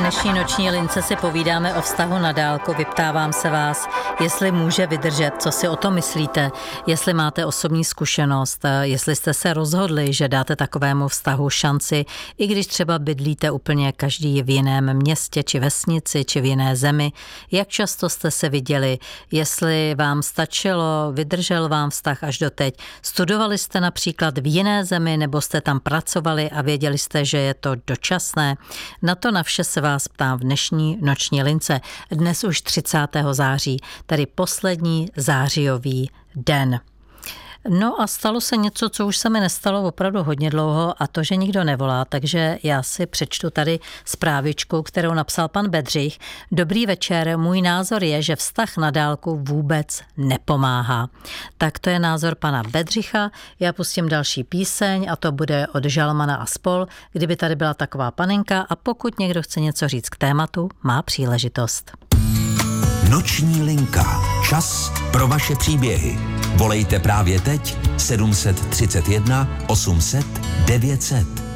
dnešní noční lince si povídáme o vztahu na dálku. Vyptávám se vás, jestli může vydržet, co si o tom myslíte, jestli máte osobní zkušenost, jestli jste se rozhodli, že dáte takovému vztahu šanci, i když třeba bydlíte úplně každý v jiném městě, či vesnici, či v jiné zemi. Jak často jste se viděli, jestli vám stačilo, vydržel vám vztah až do teď. Studovali jste například v jiné zemi, nebo jste tam pracovali a věděli jste, že je to dočasné. Na to na vše se vás ptám v dnešní noční lince. Dnes už 30. září, tedy poslední zářijový den. No a stalo se něco, co už se mi nestalo opravdu hodně dlouho, a to, že nikdo nevolá, takže já si přečtu tady zprávičku, kterou napsal pan Bedřich. Dobrý večer, můj názor je, že vztah na dálku vůbec nepomáhá. Tak to je názor pana Bedřicha. Já pustím další píseň a to bude od Žalmana a spol, kdyby tady byla taková panenka, a pokud někdo chce něco říct k tématu, má příležitost. Noční linka. Čas pro vaše příběhy. Volejte právě teď 731 800 900.